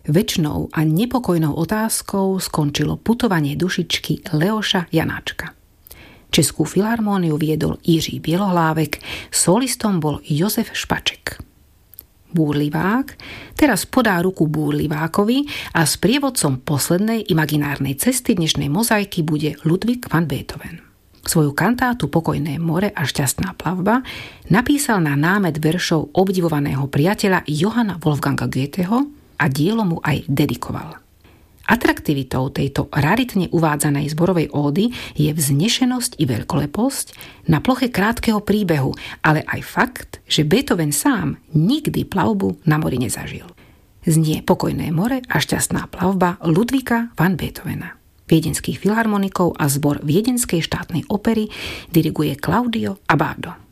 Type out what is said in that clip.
Večnou a nepokojnou otázkou skončilo putovanie dušičky Leoša Janáčka. Českú filharmóniu viedol Jiří Bielohlávek, solistom bol Jozef Špaček. Búrlivák teraz podá ruku Búrlivákovi a sprievodcom poslednej imaginárnej cesty dnešnej mozaiky bude Ludwig van Beethoven. Svoju kantátu Pokojné more a šťastná plavba napísal na námet veršov obdivovaného priateľa Johanna Wolfganga Goetheho a dielo mu aj dedikoval. Atraktivitou tejto raritne uvádzanej zborovej ódy je vznešenosť i veľkoleposť na ploche krátkeho príbehu, ale aj fakt, že Beethoven sám nikdy plavbu na mori nezažil. Znie Pokojné more a šťastná plavba Ludwiga van Beethovena. Viedenských filharmonikov a zbor Viedenskej štátnej opery diriguje Claudio Abbado.